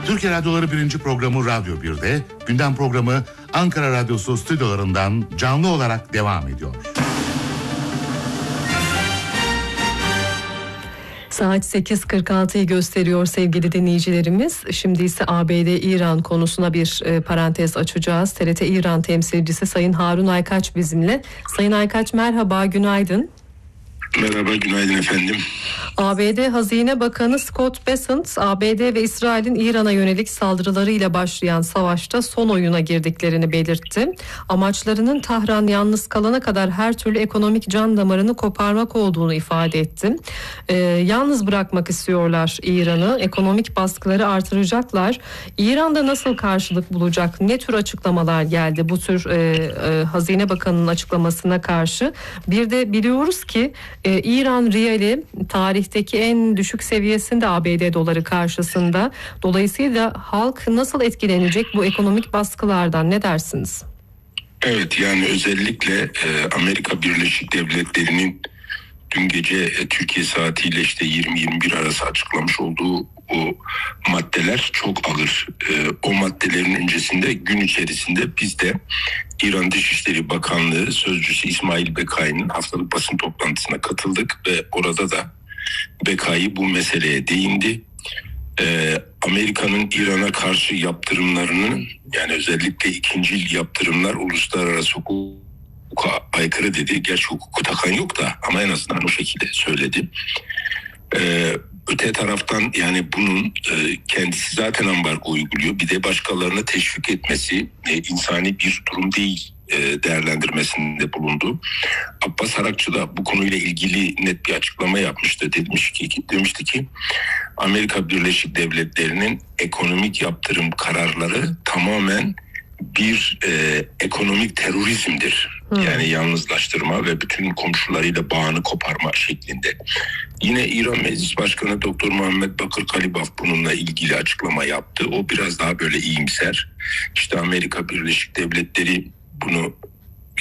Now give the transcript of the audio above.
Türkiye Radyoları 1. programı Radyo 1'de, gündem programı Ankara Radyosu stüdyolarından canlı olarak devam ediyor. Saat 8.46'yı gösteriyor sevgili dinleyicilerimiz. Şimdi ise ABD-İran konusuna bir parantez açacağız. TRT İran temsilcisi Sayın Harun Aykaç bizimle. Sayın Aykaç merhaba, günaydın. Merhaba, günaydın efendim. ABD Hazine Bakanı Scott Bessent, ABD ve İsrail'in İran'a yönelik saldırılarıyla başlayan savaşta son oyuna girdiklerini belirtti. Amaçlarının Tahran yalnız kalana kadar her türlü ekonomik can damarını koparmak olduğunu ifade etti. Yalnız bırakmak istiyorlar İran'ı, ekonomik baskıları artıracaklar. İran'da nasıl karşılık bulacak, ne tür açıklamalar geldi bu tür Hazine Bakanı'nın açıklamasına karşı? Bir de biliyoruz ki İran riyali tarihteki en düşük seviyesinde ABD doları karşısında. Dolayısıyla halk nasıl etkilenecek bu ekonomik baskılardan, ne dersiniz? Evet, yani özellikle Amerika Birleşik Devletleri'nin dün gece Türkiye saatiyle işte 20-21 arası açıklamış olduğu o maddeler çok ağır. O maddelerin öncesinde gün içerisinde biz de İran Dışişleri Bakanlığı Sözcüsü İsmail Bekai'nin haftalık basın toplantısına katıldık ve orada da Bekai bu meseleye değindi. Amerika'nın İran'a karşı yaptırımlarının, yani özellikle ikincil yaptırımlar uluslararası hukuka aykırı dedi. Gerçi hukuku takan yok da ama en azından o şekilde söyledi. Öte taraftan yani bunun kendisi zaten ambargo uyguluyor. Bir de başkalarını teşvik etmesi insani bir durum değil değerlendirmesinde bulundu. Abbas Arakçı da bu konuyla ilgili net bir açıklama yapmıştı. Demişti ki Amerika Birleşik Devletleri'nin ekonomik yaptırım kararları tamamen bir ekonomik terörizmdir. Yani yalnızlaştırma ve bütün komşularıyla bağını koparma şeklinde. Yine İran Meclis Başkanı Dr. Muhammed Bakır Kalibaf bununla ilgili açıklama yaptı. O biraz daha böyle iyimser. İşte Amerika Birleşik Devletleri bunu